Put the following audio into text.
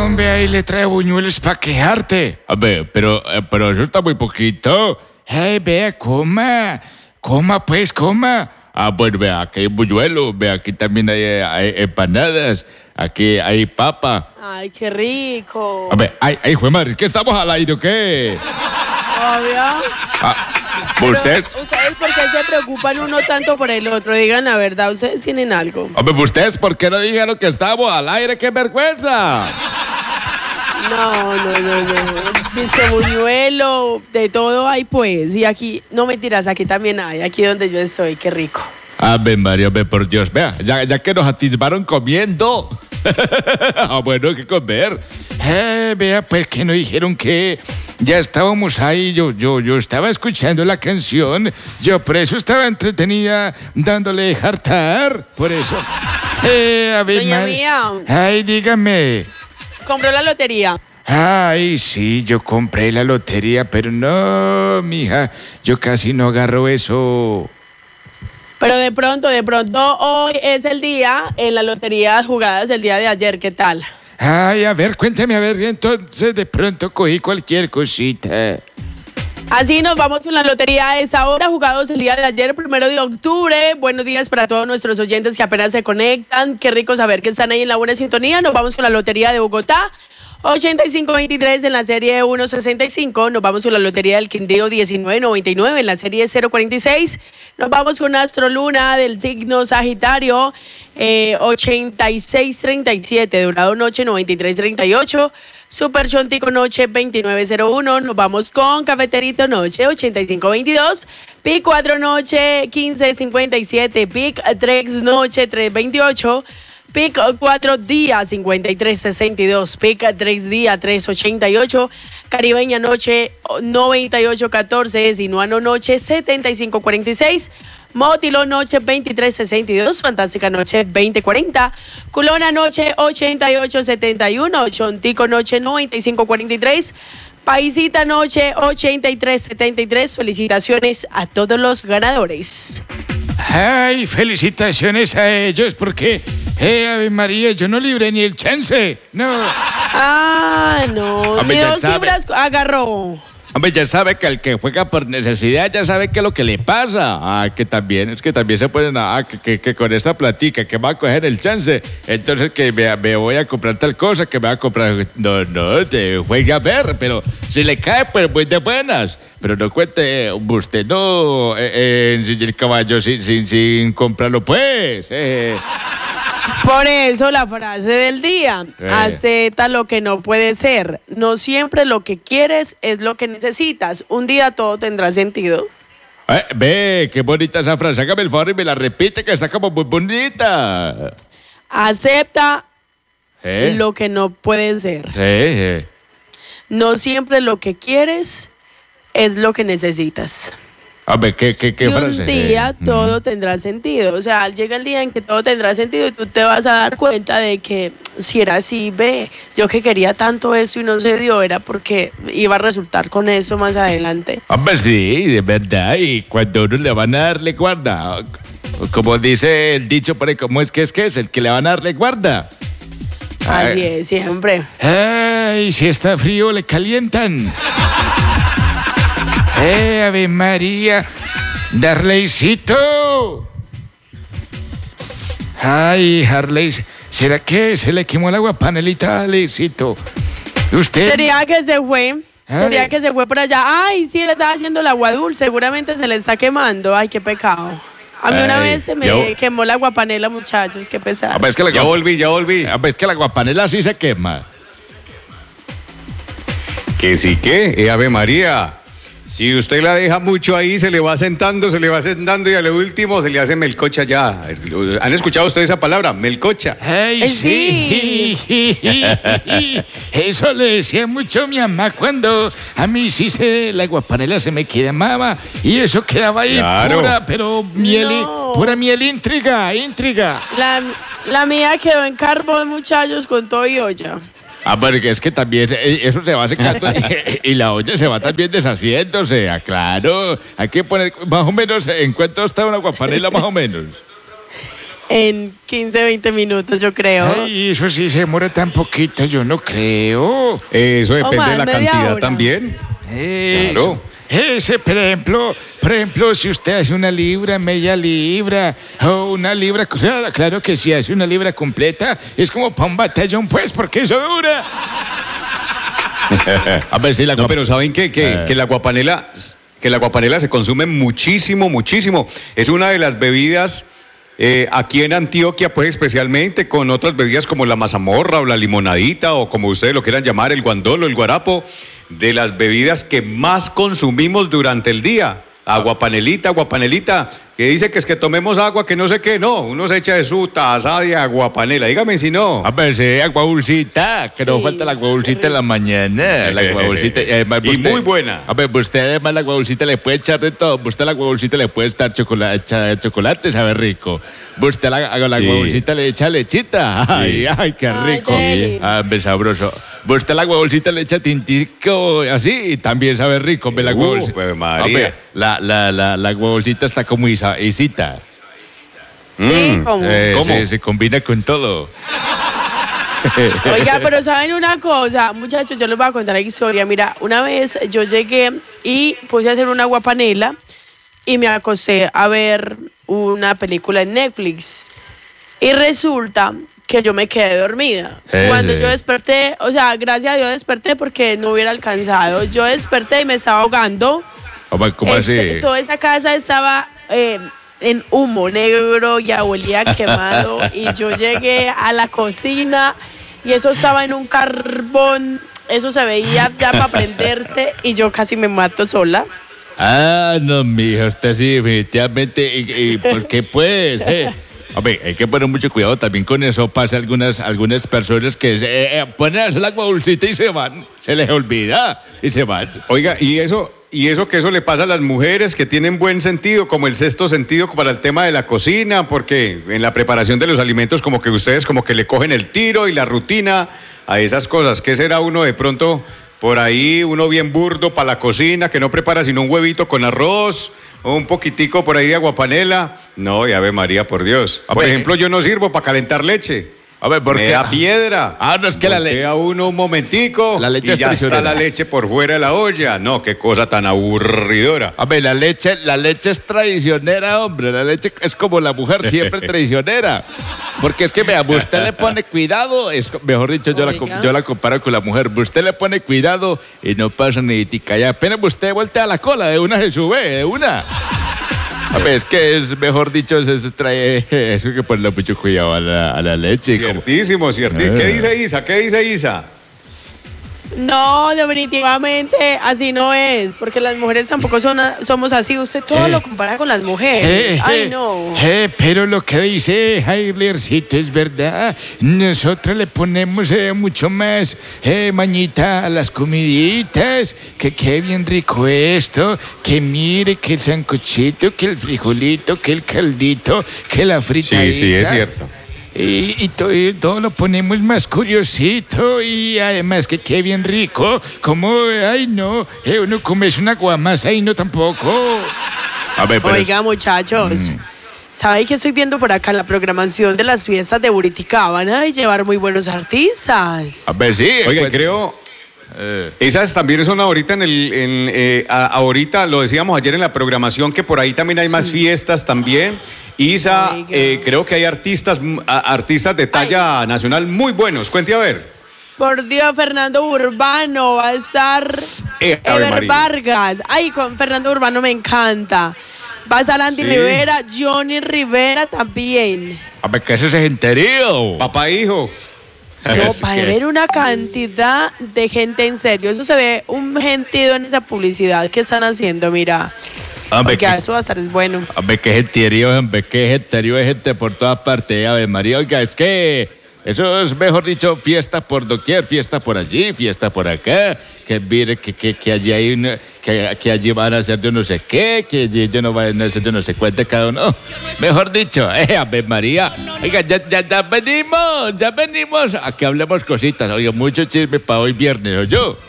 hombre, ahí le trae buñuelos para quejarte. A ver, pero eso está muy poquito. Hey, vea, coma. Coma, pues, coma. Ah, bueno, vea, aquí hay buñuelo, vea, aquí también hay empanadas, aquí hay papa. Ay, qué rico. A ver, ay, fue madre, ¿qué estamos al aire o qué? Obvio. ¿Usted? ¿Ustedes por qué se preocupan uno tanto por el otro? Digan la verdad, ¿ustedes tienen algo? Hombre, ¿ustedes por qué no dijeron que estamos al aire? ¡Qué vergüenza! No. Dice buñuelo, de todo hay pues. Y aquí, no mentiras, aquí también hay. Aquí donde yo estoy, qué rico. Ave María, por Dios, vea, ya que nos atisbaron comiendo. Bueno, ¿qué comer? Vea, pues que no dijeron que ya estábamos ahí. Yo estaba escuchando la canción. Yo por eso estaba entretenida dándole jartar. Por eso. A ver, Doña mía. Ay, dígame. Compró la lotería. Ay, sí, yo compré la lotería, pero no, mija, yo casi no agarro eso. Pero de pronto, hoy es el día en la lotería jugadas el día de ayer, ¿qué tal? Ay, a ver, cuénteme, a ver, entonces de pronto cogí cualquier cosita. Así nos vamos con la lotería a esa hora, jugados el día de ayer, 1 de octubre. Buenos días para todos nuestros oyentes que apenas se conectan. Qué rico saber que están ahí en la buena sintonía. Nos vamos con la lotería de Bogotá. 8523 en la serie 165, nos vamos con la lotería del Quindío 1999 en la serie 046, nos vamos con Astro Luna del signo Sagitario 8637, Dorado Noche 9338, Super Chontico Noche 2901, nos vamos con Cafeterito Noche 8522, Pic 4 Noche 1557, Pic 3 Noche 328, Pic 4 día 5362, Pic 3 día 388, Caribeña Noche 9814, Sinuano Noche 7546, Mótilo Noche 2362, Fantástica Noche 2040, Culona Noche 8871, Chontico Noche 9543, Paisita Noche 8373. Felicitaciones a todos los ganadores. Ay, felicitaciones a ellos porque, Ave María, yo no libré ni el chance. No. No, ni 2 cifras agarró. Hombre, ya sabe que el que juega por necesidad ya sabe que es lo que le pasa. Que también se ponen que con esta platica que va a coger el chance. Entonces que me voy a comprar tal cosa, que me va a comprar. No, te juegue a ver, pero si le cae, pues muy de buenas. Pero no cuente, usted no el caballo sin comprarlo, pues. Por eso la frase del día, acepta lo que no puede ser. No siempre lo que quieres es lo que necesitas. Un día todo tendrá sentido. Ve, qué bonita esa frase. Hágame el favor y me la repite, que está como muy bonita. Acepta lo que no puede ser. No siempre lo que quieres es lo que necesitas. A ver, ¿qué frase? Un día todo tendrá sentido. O sea, llega el día en que todo tendrá sentido y tú te vas a dar cuenta de que si era así, yo que quería tanto eso y no se dio, era porque iba a resultar con eso más adelante. Hombre, sí, de verdad. Y cuando uno le van a darle guarda, como dice el dicho por ahí, ¿cómo es que es? El que le van a darle guarda. Así es, siempre. Ay, si está frío, le calientan. Ave María, Darleycito. Ay, Harley, ¿será que se le quemó el agua panelita a Darleycito? ¿Usted? ¿Sería que se fue? ¿Sería que se fue por allá? Ay, sí, le estaba haciendo el agua dulce, seguramente se le está quemando. Ay, qué pecado. A mí una vez se me quemó la aguapanela, muchachos, qué pesado. Ya volví. Es que la aguapanela sí se quema. Que sí que, Ave María. Si usted la deja mucho ahí, se le va sentando y a lo último se le hace melcocha ya. ¿Han escuchado ustedes esa palabra? Melcocha. Ay, sí. Eso le decía mucho mi mamá cuando a mí la aguapanela se me quemaba y eso quedaba ahí pura, pero pura miel intriga. La mía quedó en carbón, muchachos, con todo y olla. Porque es que también eso se va secando y la olla se va también deshaciéndose. Claro, hay que poner más o menos en cuánto está una aguapanela más o menos. en 15, 20 minutos, yo creo. Ay, eso sí se demora tan poquito, yo no creo. Eso depende más, de la media cantidad hora. también. Eso. Ese, por ejemplo, si usted hace una libra, media libra, o una libra, claro que si hace una libra completa, es como para un batallón, pues, porque eso dura. A ver si la No, pero ¿saben qué? Que la guapanela se consume muchísimo, muchísimo. Es una de las bebidas aquí en Antioquia, pues especialmente con otras bebidas como la mazamorra o la limonadita o como ustedes lo quieran llamar, el guandolo, el guarapo, de las bebidas que más consumimos durante el día. Aguapanelita, que dice que es que tomemos agua, que no sé qué, no, uno se echa de su taza de aguapanela, dígame si no. A ver, sí, agua dulcita, que no Sí, falta la agua dulcita en la mañana. La agua dulcita. Además, Y muy buena. A ver, usted además la agua dulcita le puede echar de todo. Usted la agua dulcita le puede estar chocolate, sabe rico. Usted la agua Sí. dulcita le echa lechita. Ay, qué Ay, rico. deli. Hombre, sabroso. Usted la agua dulcita le echa tintico así y también sabe rico. Hombre, la agua dulcita. Pues, María. Hombre, la agua dulcita está como isita. Sí, como. ¿Cómo? Se combina con todo. Oiga, pero ¿saben una cosa? Muchachos, yo les voy a contar la historia. Mira, una vez yo llegué y puse a hacer una guapanela y me acosté a ver una película en Netflix. Y resulta que yo me quedé dormida. Cuando yo desperté, o sea, gracias a Dios desperté porque no hubiera alcanzado. Yo desperté y me estaba ahogando. ¿Cómo así? Toda esa casa estaba en humo negro, ya olía quemado. Y yo llegué a la cocina y eso estaba en un carbón. Eso se veía ya para prenderse y yo casi me mato sola. Ah, no, mijo, usted sí, definitivamente. ¿Y por qué pues? Hombre, hay que poner mucho cuidado también con eso. Pasa algunas personas que ponen a hacer la agua dulcita y se van. Se les olvida y se van. Oiga, y eso que eso le pasa a las mujeres que tienen buen sentido, como el sexto sentido para el tema de la cocina, porque en la preparación de los alimentos como que ustedes como que le cogen el tiro y la rutina a esas cosas. ¿Qué será uno de pronto por ahí, uno bien burdo para la cocina, que no prepara sino un huevito con arroz o un poquitico por ahí de aguapanela? No, y Ave María, por Dios. Por Hombre, ejemplo, yo no sirvo para calentar leche. A ver, ¿por Me qué? da piedra. Ah, no, es que la leche. Voltea uno un momentico La leche y es ya está traicionera. la leche por fuera de la olla. No, qué cosa tan aburridora. A ver, la leche es traicionera, hombre. La leche es como la mujer, siempre traicionera. Porque es que, vea, usted le pone cuidado, mejor dicho, Oiga. yo la comparo con la mujer. Usted le pone cuidado y no pasa ni tica. Y apenas usted voltea la cola, de una se sube, de una. A ver, es que es, mejor dicho, trae eso que ponerle mucho cuidado a la leche. como- Ciertísimo, ciertísimo. ¿Qué dice Isa? ¿Qué dice Isa? No, definitivamente así no es, porque las mujeres tampoco somos así. Usted todo lo compara con las mujeres. Ay, no. Pero lo que dice Jailercito es verdad. Nosotros le ponemos mucho más mañita a las comiditas. Que qué bien rico esto. Que mire que el sancochito, que el frijolito, que el caldito, que la fritadita. Sí, es cierto. Y todo lo ponemos más curiosito y además que qué bien rico. Como, ay no, uno comes una guamasa y no tampoco. A ver, pero Oiga, muchachos. ¿Sabe que estoy viendo por acá la programación de las fiestas de Buritica? Van a llevar muy buenos artistas. a ver, sí. Oiga, pues, creo. Esas también son ahorita ahorita lo decíamos ayer en la programación que por ahí también hay más fiestas también. Isa, Oiga. creo que hay artistas de talla nacional muy buenos. Cuente a ver. Por Dios, Fernando Urbano va a estar. Ave Ever María. Vargas. Ay, con Fernando Urbano me encanta. Va a estar Andy Sí. Rivera, Johnny Rivera también. A ver, ¿qué es ese genterío? Papá, hijo. No, Es para que ver es- una cantidad de gente en serio. Eso se ve un gentío en esa publicidad que están haciendo, mira. Hombre, Porque que- eso va a estar es bueno. Hombre, qué genterío, hombre, qué genterío de gente por todas partes. Ave María, oiga, es que eso es, mejor dicho, fiesta por doquier, fiesta por allí, fiesta por acá. Que mire que allí hay que allí van a hacer yo no sé qué, que allí yo no van a hacer yo no sé cuánto cada uno. Mejor dicho, Ave María. Oiga, ya venimos, a que hablemos cositas. Oiga, mucho chisme para hoy viernes, ¿o yo?